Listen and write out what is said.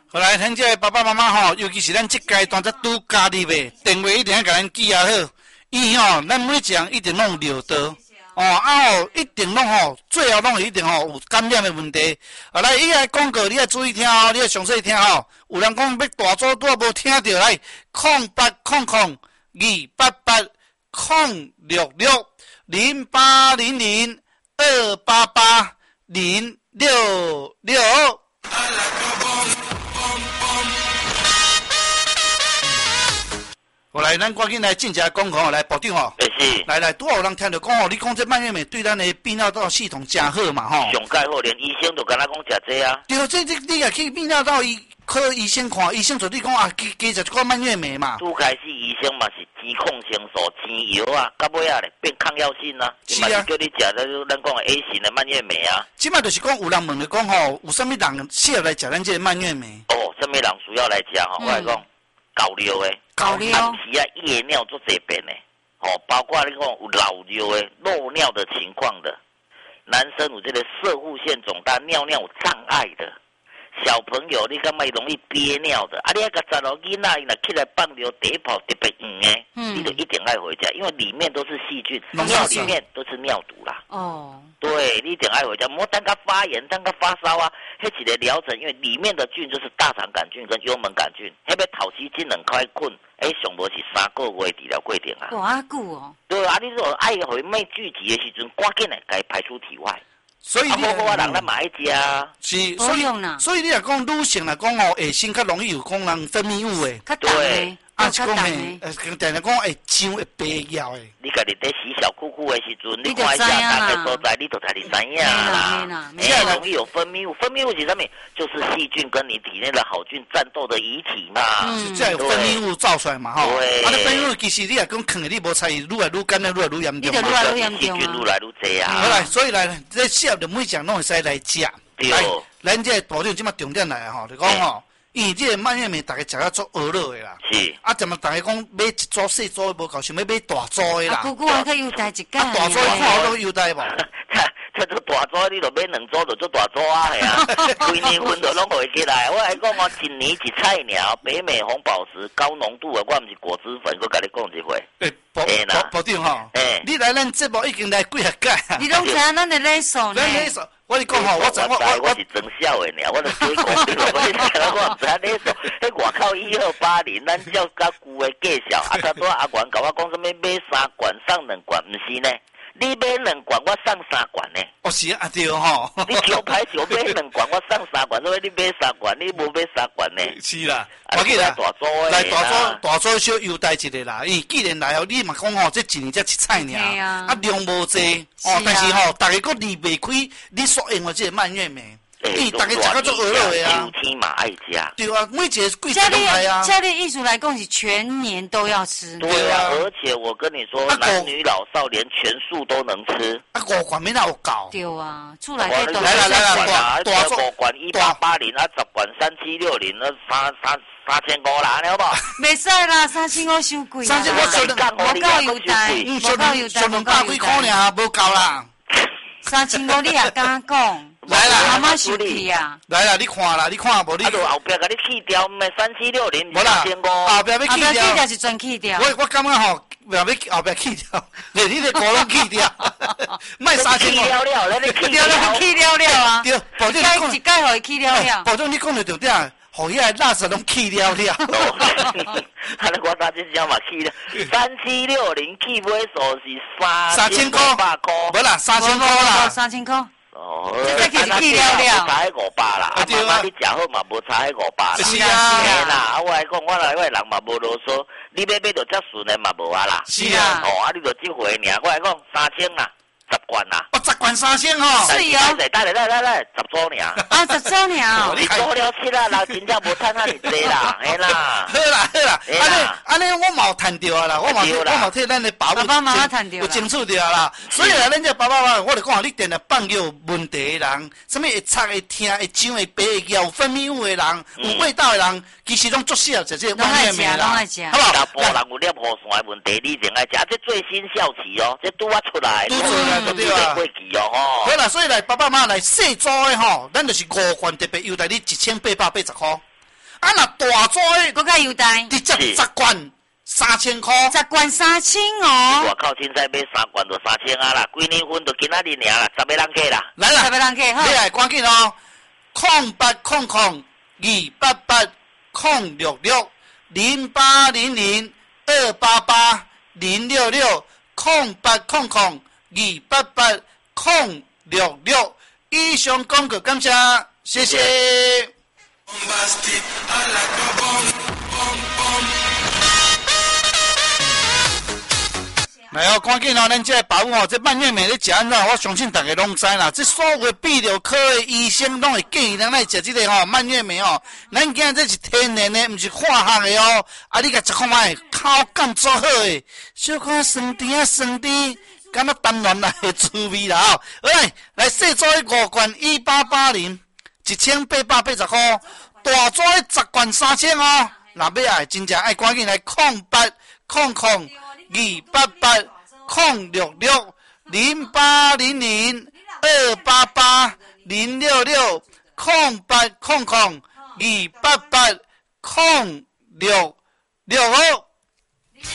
后来咱这爸爸妈妈吼，尤其是咱这阶段才拄家入的，电话一定要给咱记啊好，因吼咱每一项一定拢有料到。一定拢最后拢一定有感染的问题。后来伊个广告你要注意听你要详细听有人讲要大组拄无听到来0800-288-066。后来，咱赶紧来进一下广告来部长吼。 是。 来，拄好有人听到讲你讲这蔓越莓对咱的泌尿道系统真好嘛吼。 上介好，连医生都跟咱讲食这啊。 对，你也去泌尿道科医生看，医生就你讲加食一罐蔓越莓嘛。 拄开始医生嘛是脂抗生素、精油啊，到尾啊咧变抗药性啊。 是啊。 叫你食咱讲的 A 型的蔓越莓啊。 即摆就是讲有人问你讲有啥物人适合来食咱这个蔓越莓？ 什么人需要来食我来讲高尿的。 高尿是啊，夜尿做这边的，包括你讲有老尿的、漏尿的情况的，男生有这个射护腺肿大、尿尿有障碍的，小朋友你感觉容易憋尿的，你那个查某囡仔伊若起来放尿第一泡特别黄的，你就一定爱回家，因为里面都是细菌，尿里面都是尿毒啦。对，你一定爱回家，莫等到发炎、等到发烧啊，迄一个疗程，因为里面的菌就是大肠杆菌跟幽门杆菌，迄要透析只能开困。上无是3个月治疗过程啊！ 偌久哦。 对啊，你说爱回妹聚集的时阵，赶紧来该排出体外。 所以你人咱嘛爱食啊。 是， 所以你若讲女性来讲下身较容易有讲人分泌物的。 对。 是讲定定讲会痒会白尿的。 你家己在洗小裤裤的时阵，你看一下哪个所在，你就知影啦。容易有分泌物，分泌物是啥物？就是细菌跟你体内的好菌战斗的遗体嘛。 这有分泌物造出来嘛吼。 对。 分泌物其实你若讲放你无猜，愈来愈干，愈来愈严重。 愈来愈严重。 细菌愈来愈多啊。 好来，所以来，这适合的每项拢会使来食。 对。 咱这部长即马重点来就讲因为这个蔓越莓大家食到做饿了的啦， 是怎么大家讲买一组细组的无够，想要买大组的啦。 姑姑还可以优待一间。 大组的看好都优待无。 这做大组你就买2组就做大组啊，系啊，规年份都拢会起来。我来讲一年一菜鸟，北美红宝石高浓度的，我毋是果汁粉，我甲你讲一回。 部长吼，你来咱节目已经来几下届。 你拢知影咱的礼数呢？ 咱礼数，我跟你讲吼， 我是装笑的尔，我就水果饼，我你知影我毋知礼数。迄外口128咱照较旧的介绍，差不多阿元甲我讲什么买3罐送2罐，毋是呢？你买2罐，我送3罐呢。 是啊，对吼。 你招牌就买2罐，我送3罐，所以你买3罐，你无买3罐呢？ 是啦， 我记得大组的。 来大组小优待一个啦，既然来你嘛讲这一年才一菜尔，量无济但是大家佫离袂开你所用的这个蔓越莓。大家食到做鹅肉的啊， 秋天嘛爱食。 对啊，每一个季节都来啊。 家里艺术来讲是全年都要吃。 对啊，而且我跟你说，男女老少连全素都能吃。 5罐没那有够。 对啊，出来可以来，5罐1880，10罐3760，那3500啦，你好不好？ 袂使啦，3500伤贵啦。 3500 无够优待，无够优待，无够几块尔，无够啦。 3500你也敢讲？ 来啦， 阿妈生气啊！ 来啦，你看啦，你看无你。 后壁甲你去掉，唔系3760， 无啦，后壁要去掉。 后壁去掉是全去掉。 我感觉后壁去掉，连你的锅拢去掉，卖3500。 去了，你去了啊！ 对，保证你一解互伊去了。 保证你讲的重点，互遐垃圾拢去了。 我今朝嘛去了，3760去买数是 3000块，800块，无啦，3000块啦 ，3000块。 这去了， 差迄500啦，妈妈你食好嘛，无差迄500啦。 是啊， 啦，我来讲，我人嘛无啰嗦，你要买到遮顺的嘛无啊啦。 是啊， 你就这回尔，我来讲3000啦，10罐啦。 10罐3000吼。 是哦。 来，10组尔。 10组尔。 你做了7啦，人真正无趁遐尼济啦，嘿啦。 好啦，安尼我嘛有趁着啊啦，我嘛替咱的爸妈趁着， 有争取着啦。所以啊，咱这爸爸妈妈，我就讲你定来放有问题的人，什么会擦会痛会痒会白会有分泌物的人，有味道的人，其实拢足适合食这蔓越莓啦， 好不好？ 大部分人有尿雨线的问题，你真爱食，这最新效期哦，这拄啊出来， 对啊， 过期哦吼。 好啦，所以来爸爸妈妈来细组的吼，咱就是5罐特别优待你1880块。 啊，若大组的， 搁较优待， 直接10罐3000块。 10罐3000哦， 外口凊彩买3罐就3000啊啦，几年份就今仔日尔啦，10个人客啦。 来啦， 10个人客好你，来赶紧哦，0800-288-066，0800-288-066，以上广告感谢，谢谢。来哦，赶紧哦，咱这个保姆哦，这蔓越莓咧食安怎？我相信大家拢知啦。这所有泌尿科的医生拢会建议咱来食这个吼蔓越莓哦。咱今这是天然的，毋是化学的哦。啊，你甲食看卖，口感足好诶，小可酸甜啊酸甜，敢若淡软来的滋味啦哦。来细组的5罐1880，1880块；大组的10罐3000哦。若要爱真正爱赶紧来0800-288-066，0800-288-066。